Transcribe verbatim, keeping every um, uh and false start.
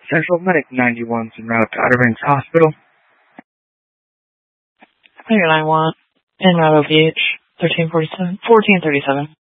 Central Medic ninety-one en route to Outer Banks Hospital. Clear nine one, en route O P H, thirteen forty-seven, fourteen thirty-seven.